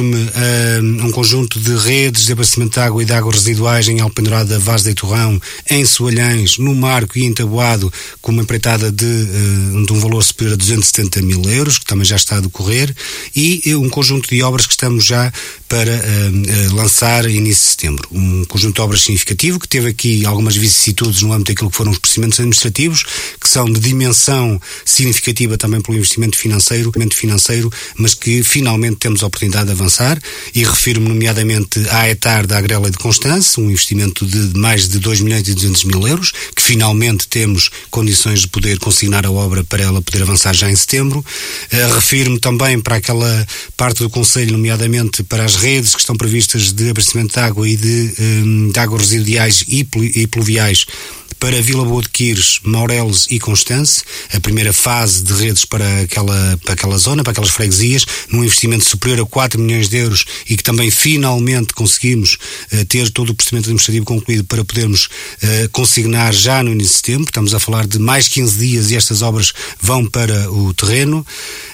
Um conjunto de redes de abastecimento de água e de águas residuais em Alpendurada, Vaz de Eitorrão, em Soalhães, no Marco e em Taboado, com uma empreitada de um valor superior a 270 mil euros, que também já está a decorrer, e um conjunto de obras que estamos já para lançar início de setembro. Um conjunto de obras significativo, que teve aqui algumas vicissitudes no âmbito daquilo que foram os procedimentos administrativos, que são de dimensão significativa também pelo investimento financeiro, mas que finalmente temos a oportunidade de avançar, e refiro-me nomeadamente à ETAR da Agrela e de Constance, um investimento de mais de 2 milhões e 200 mil euros, que finalmente temos condições de poder consignar a obra para ela poder avançar já em setembro. Refiro-me também para aquela parte do Conselho, nomeadamente para as redes que estão previstas de abastecimento de água e de águas residuais e pluviais para Vila Boa de Quires, Maureles e Constance, a primeira fase de redes para aquela zona, para aquelas freguesias, num investimento superior a 4 milhões de euros, e que também finalmente conseguimos ter todo o procedimento administrativo concluído para podermos consignar já no início de setembro. Estamos a falar de mais 15 dias e estas obras vão para o terreno.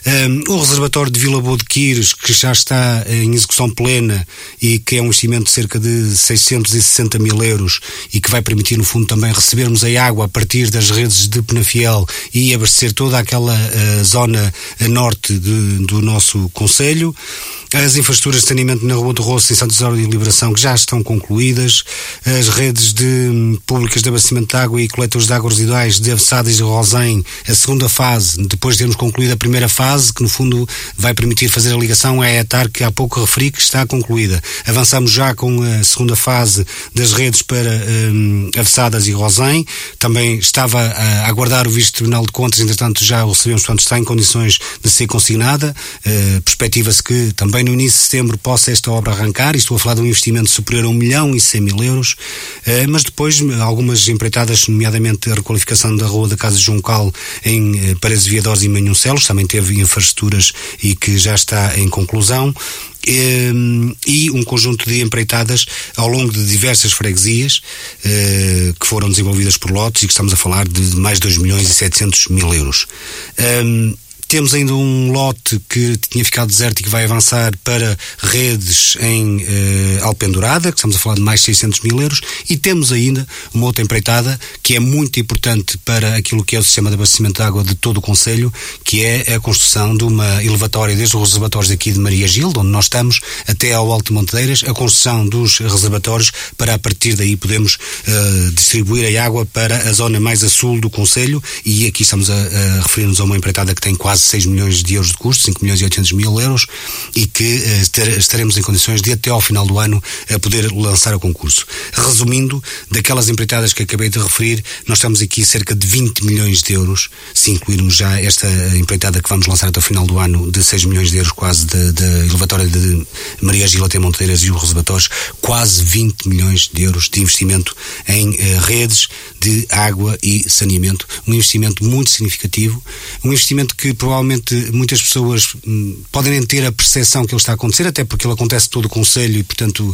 O reservatório de Vila Boa de Quires, que já está em execução plena e que é um investimento de cerca de 660 mil euros e que vai permitir, no fundo, também recebermos a água a partir das redes de Penafiel e abastecer toda aquela zona norte do nosso concelho. As infraestruturas de saneamento na Rua do Roço, em Santo Isidoro de Liberação, que já estão concluídas. As redes públicas de abastecimento de água e coletores de águas residuais de Avessadas e Rosém, a segunda fase, depois de termos concluído a primeira fase, que no fundo vai permitir fazer a ligação à ETAR, que há pouco referi, que está concluída. Avançamos já com a segunda fase das redes para Avessadas e Rosém. Também estava a aguardar o visto do Tribunal de Contas, entretanto já o recebemos, portanto está em condições de ser consignada. Perspectiva-se que também no início de setembro possa esta obra arrancar, e estou a falar de um investimento superior a 1 milhão e 100 mil euros, mas depois algumas empreitadas, nomeadamente a requalificação da Rua da Casa de Juncal em Paredes de Viadores e Manhoncelos, também teve infraestruturas e que já está em conclusão. E um conjunto de empreitadas ao longo de diversas freguesias que foram desenvolvidas por lotes, e que estamos a falar de mais de 2 milhões e 700 mil euros. Temos ainda um lote que tinha ficado deserto e que vai avançar para redes em Alpendurada, que estamos a falar de mais 600 mil euros, e temos ainda uma outra empreitada que é muito importante para aquilo que é o sistema de abastecimento de água de todo o concelho, que é a construção de uma elevatória desde os reservatórios daqui de Maria Gil, onde nós estamos, até ao Alto de Montedeiras, a construção dos reservatórios para a partir daí podermos distribuir a água para a zona mais a sul do concelho, e aqui estamos a referir-nos a uma empreitada que tem quase 6 milhões de euros de custo, 5 milhões e 800 mil euros, e que estaremos em condições de até ao final do ano a poder lançar o concurso. Resumindo, daquelas empreitadas que acabei de referir, nós estamos aqui cerca de 20 milhões de euros, se incluirmos já esta empreitada que vamos lançar até ao final do ano, de 6 milhões de euros quase, da elevatória de Maria Gil até Monteiras e os reservatórios, quase 20 milhões de euros de investimento em redes de água e saneamento. Um investimento muito significativo, um investimento que provavelmente muitas pessoas podem nem ter a percepção que ele está a acontecer, até porque ele acontece todo o concelho e, portanto,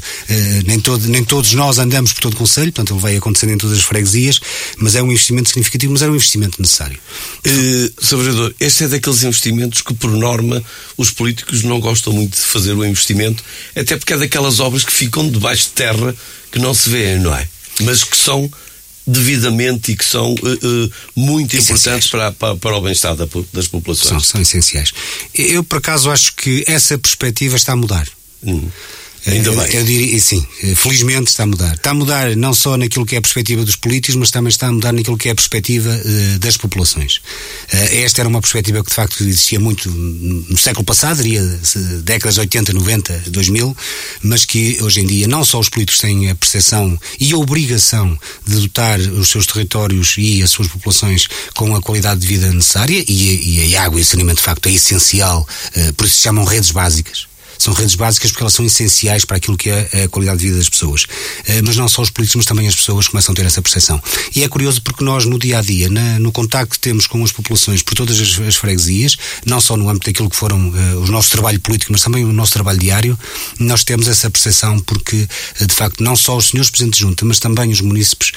nem todos nós andamos por todo o concelho, portanto ele vai acontecer em todas as freguesias, mas é um investimento significativo, mas é um investimento necessário. Sr. Vereador, este é daqueles investimentos que, por norma, os políticos não gostam muito de fazer o investimento, até porque é daquelas obras que ficam debaixo de terra, que não se vêem, não é? Mas que são devidamente e que são muito importantes para o bem-estar das populações. São essenciais. Eu, por acaso, acho que essa perspectiva está a mudar. Ainda bem. Eu diria, sim, felizmente está a mudar. Está a mudar não só naquilo que é a perspectiva dos políticos, mas também está a mudar naquilo que é a perspectiva das populações. Esta era uma perspectiva que de facto existia muito no século passado, diria décadas 80, 90, 2000, mas que hoje em dia não só os políticos têm a percepção e a obrigação de dotar os seus territórios e as suas populações com a qualidade de vida necessária, e a água e o saneamento de facto é essencial, por isso se chamam redes básicas. São redes básicas porque elas são essenciais para aquilo que é a qualidade de vida das pessoas. Mas não só os políticos, mas também as pessoas começam a ter essa percepção. E é curioso porque nós, no dia-a-dia, no contacto que temos com as populações por todas as freguesias, não só no âmbito daquilo que foram o nosso trabalho político, mas também o nosso trabalho diário, nós temos essa percepção porque, de facto, não só os senhores Presidentes de Junta, mas também os munícipes,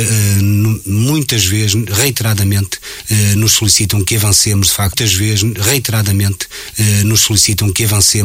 muitas vezes, reiteradamente, nos solicitam que avancemos, de facto, muitas vezes, reiteradamente, nos solicitam que avancemos